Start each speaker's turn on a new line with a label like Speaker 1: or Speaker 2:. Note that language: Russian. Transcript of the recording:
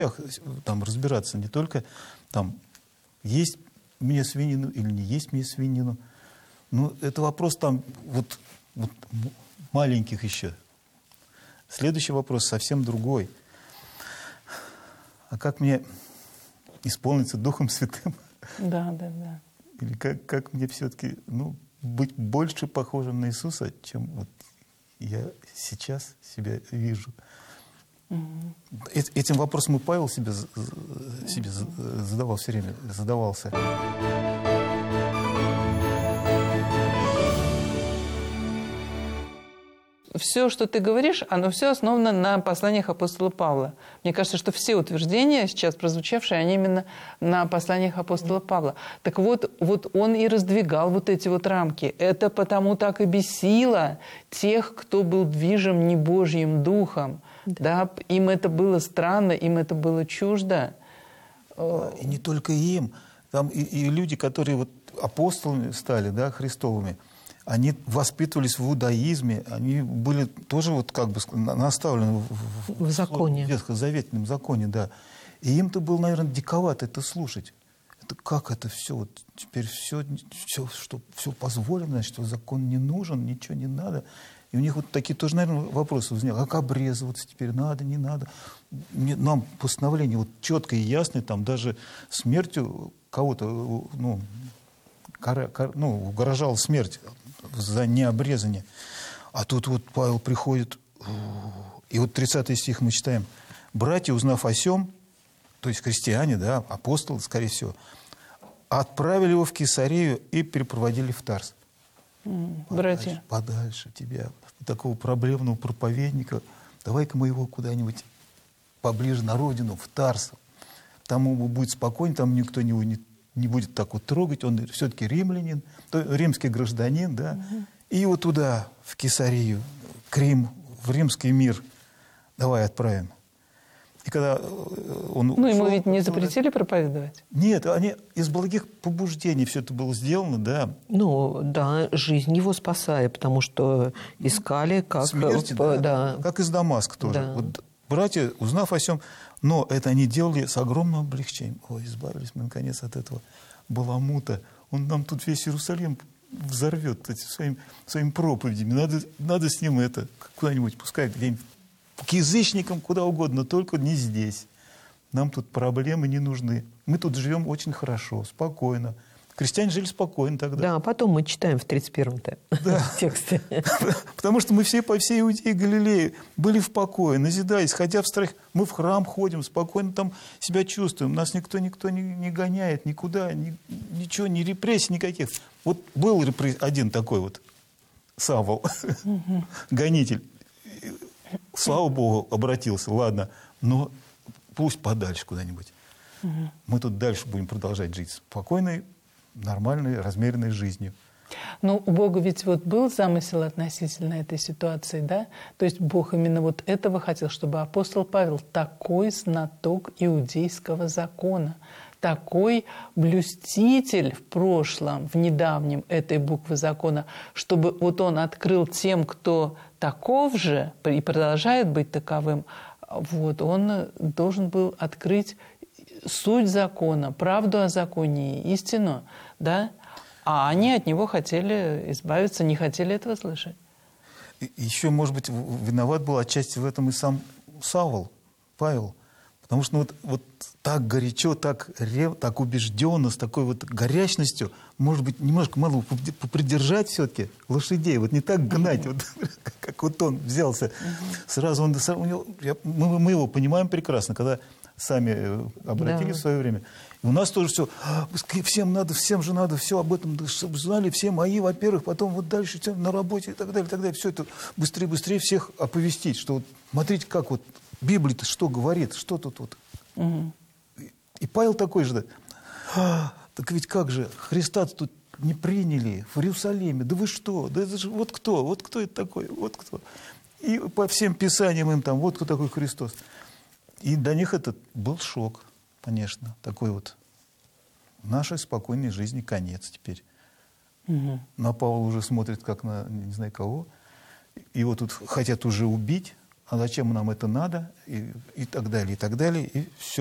Speaker 1: там разбираться не только там есть мне свинину или не есть мне свинину. Ну, это вопрос там вот маленьких еще. Следующий вопрос совсем другой. А как мне исполниться Духом Святым?
Speaker 2: Да.
Speaker 1: Или как мне все-таки быть больше похожим на Иисуса, чем вот я сейчас себя вижу? Этим вопросом и Павел себе задавал все время, задавался.
Speaker 2: Все, что ты говоришь, оно все основано на посланиях апостола Павла. Мне кажется, что все утверждения, сейчас прозвучавшие, они именно на посланиях апостола Павла. Так вот он и раздвигал вот эти вот рамки. Это потому так и бесило тех, кто был движим не Божьим Духом. Да, им это было странно, им это было чуждо.
Speaker 1: И не только им. Там и люди, которые вот апостолами стали, да, Христовыми, они воспитывались в иудаизме, они были тоже вот как бы наставлены
Speaker 3: в законе.
Speaker 1: В ветхозаветном законе, да. И им-то было, наверное, диковато это слушать. Это как это все, вот теперь все позволено, значит, закон не нужен, ничего не надо. И у них вот такие тоже, наверное, вопросы возникли. Как обрезываться теперь? Надо, не надо? Нам постановление вот четкое и ясное, там даже смертью кого-то, угрожала смерть за необрезание. А тут вот Павел приходит, и вот 30 стих мы читаем. «Братья, узнав о сем», то есть христиане, да, апостолы, скорее всего, отправили его в Кесарею и перепроводили в Тарс.
Speaker 2: Братья.
Speaker 1: Подальше тебя, такого проблемного проповедника. Давай-ка мы его куда-нибудь поближе на родину, в Тарс. Там ему будет спокойно, там никто его не будет так вот трогать. Он все-таки римлянин, римский гражданин, да. И его туда, в Кесарию, к Рим, в римский мир. Давай отправим. И когда он
Speaker 2: ему ведь не запретили проповедовать?
Speaker 1: Нет, они из благих побуждений все это было сделано, да.
Speaker 3: Да, жизнь его спасая, потому что искали как...
Speaker 1: Смерти, да, как из Дамаска тоже.
Speaker 3: Да.
Speaker 1: Вот братья, узнав о сем, но это они делали с огромным облегчением. Ой, избавились мы, наконец, от этого баламута. Он нам тут весь Иерусалим взорвет своими проповедями. Надо с ним куда-нибудь, пускай где-нибудь к язычникам, куда угодно, только не здесь. Нам тут проблемы не нужны. Мы тут живем очень хорошо, спокойно. Крестьяне жили спокойно тогда.
Speaker 3: Да, потом мы читаем в 31-м тексте.
Speaker 1: Потому что мы все по всей Иудее и Галилее были в покое, назидаясь, ходя в страх. Мы в храм ходим, спокойно там себя чувствуем. Нас никто не гоняет никуда, ничего, ни репрессий никаких. Вот был один такой вот Савол, гонитель. Слава Богу, обратился, ладно, но пусть подальше куда-нибудь. Мы тут дальше будем продолжать жить спокойной, нормальной, размеренной жизнью.
Speaker 2: Но у Бога ведь вот был замысел относительно этой ситуации, да? То есть Бог именно вот этого хотел, чтобы апостол Павел, такой знаток иудейского закона, такой блюститель в прошлом, в недавнем этой буквы закона, чтобы вот он открыл тем, кто таков же и продолжает быть таковым, вот он должен был открыть суть закона, правду о законе, истину, да? А они от него хотели избавиться, не хотели этого слышать.
Speaker 1: Еще, может быть, виноват был отчасти в этом и сам Савол, Павел. Потому что вот так горячо, так убежденно, с такой вот горячностью, может быть, немножко мало попридержать все-таки лошадей, вот не так гнать, вот, как вот он взялся. Сразу мы его понимаем прекрасно, когда сами обратились в свое время. И у нас тоже все, всем же надо все об этом, чтобы знали все мои, во-первых, потом вот дальше все на работе и так далее, все это быстрее всех оповестить, что вот смотрите, как вот Библия-то что говорит, что тут вот. И Павел такой же, так ведь как же, Христа-то тут не приняли в Иерусалиме, да вы что, да это же вот кто это такой, вот кто. И по всем писаниям им там, вот кто такой Христос. И для них это был шок, конечно, такой вот нашей спокойной жизни конец теперь. На Павла уже смотрят как на не знаю кого. Его тут хотят уже убить, а зачем нам это надо, и так далее, и все.